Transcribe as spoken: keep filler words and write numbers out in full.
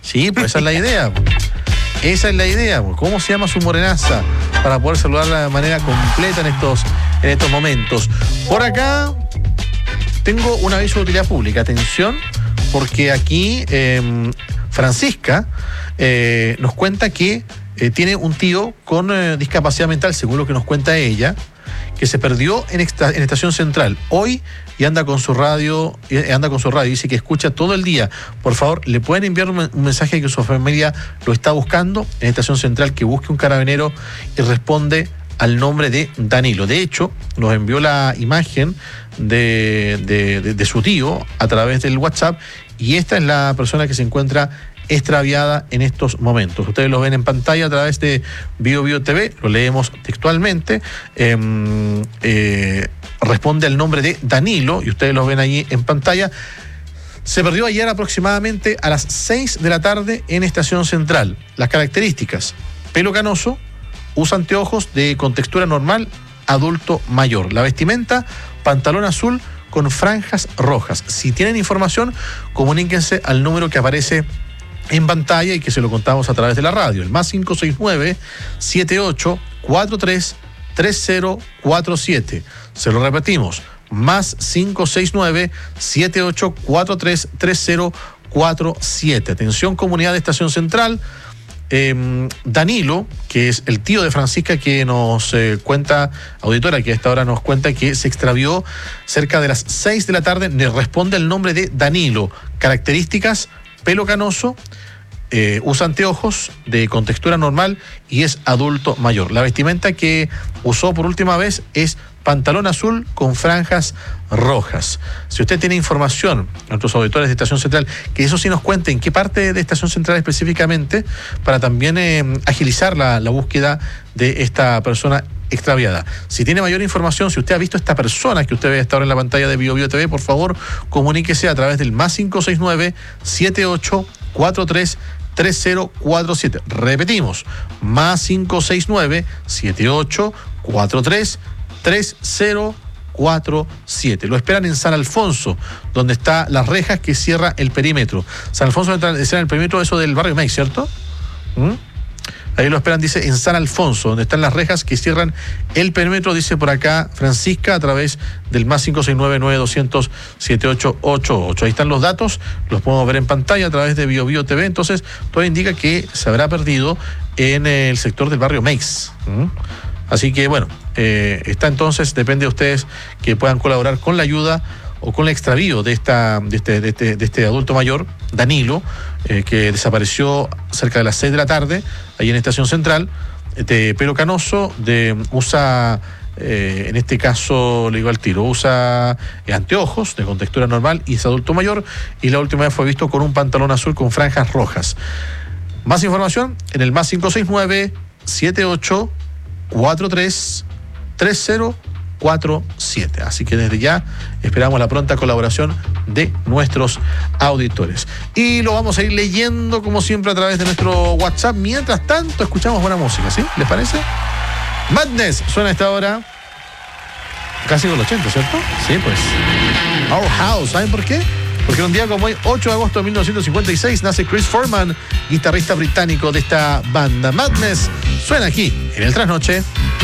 Sí, pues esa es la idea. Esa es la idea. ¿Cómo se llama su morenaza? Para poder saludarla de manera completa en estos, en estos momentos. Por acá tengo un aviso de utilidad pública. Atención, porque aquí eh, Francisca eh, nos cuenta que eh, tiene un tío con eh, discapacidad mental, según lo que nos cuenta ella, que se perdió en, esta, en Estación Central hoy y anda con su radio, y anda con su radio, dice que escucha todo el día. Por favor, le pueden enviar un, un mensaje que su familia lo está buscando en Estación Central, que busque un carabinero y responde al nombre de Danilo. De hecho, nos envió la imagen de, de, de, de su tío a través del WhatsApp, y esta es la persona que se encuentra extraviada en estos momentos. Ustedes lo ven en pantalla a través de Bio Bio T V, lo leemos textualmente. Eh, eh, responde al nombre de Danilo, y ustedes lo ven allí en pantalla. Se perdió ayer aproximadamente a las seis de la tarde en Estación Central. Las características: pelo canoso, usa anteojos de contextura normal, adulto mayor. La vestimenta: pantalón azul con franjas rojas. Si tienen información, comuníquense al número que aparece en pantalla y que se lo contamos a través de la radio, el más cinco seis nueve, siete ocho cuatro tres, tres cero cuatro siete. Se lo repetimos, más cinco seis nueve, siete ocho cuatro tres, tres cero cuatro siete. Atención, comunidad de Estación Central. Eh, Danilo, que es el tío de Francisca, que nos eh, cuenta, auditora, que a esta hora nos cuenta que se extravió cerca de las seis de la tarde, le responde el nombre de Danilo. Características: pelo canoso, eh, usa anteojos de contextura normal y es adulto mayor. La vestimenta que usó por última vez es pantalón azul con franjas rojas. Si usted tiene información, nuestros auditores de Estación Central, que eso sí nos cuente en qué parte de Estación Central específicamente, para también eh, agilizar la, la búsqueda de esta persona extraviada. Si tiene mayor información, si usted ha visto a esta persona que usted ve hasta ahora en la pantalla de Bio Bio T V, por favor, comuníquese a través del más cinco seis nueve, siete ocho cuatro tres, tres cero cuatro siete. Repetimos, más cinco seis nueve, siete ocho cuatro tres, tres cero cuatro siete. Lo esperan en San Alfonso, donde está las rejas que cierra el perímetro. San Alfonso entra en el perímetro, eso del barrio Mex, ¿cierto? ¿Mm? Ahí lo esperan, dice, en San Alfonso, donde están las rejas que cierran el perímetro, dice por acá Francisca, a través del más cinco seis nueve, nueve dos cero cero, siete ocho ocho ocho. Ahí están los datos, los podemos ver en pantalla a través de Bio Bio T V. Entonces, todo indica que se habrá perdido en el sector del barrio Mex. ¿Mm? Así que, bueno, eh, está entonces, depende de ustedes que puedan colaborar con la ayuda o con el extravío de, esta, de, este, de, este, de este adulto mayor, Danilo, eh, que desapareció cerca de las seis de la tarde, ahí en Estación Central, de pelo canoso, de, usa, eh, en este caso, le digo al tiro, usa eh, anteojos de contextura normal y es adulto mayor, y la última vez fue visto con un pantalón azul con franjas rojas. Más información en el más cinco seis nueve, siete ocho cuatro tres, tres cero cuatro siete. Así que desde ya esperamos la pronta colaboración de nuestros auditores. Y lo vamos a ir leyendo como siempre a través de nuestro WhatsApp. Mientras tanto, escuchamos buena música, ¿sí? ¿Les parece? Madness suena a esta hora. Casi con los ochenta, ¿cierto? Sí, pues. Our House, ¿saben por qué? Porque un día como hoy, ocho de agosto de mil novecientos cincuenta y seis, nace Chris Foreman, guitarrista británico de esta banda. Madness suena aquí, en el Trasnoche.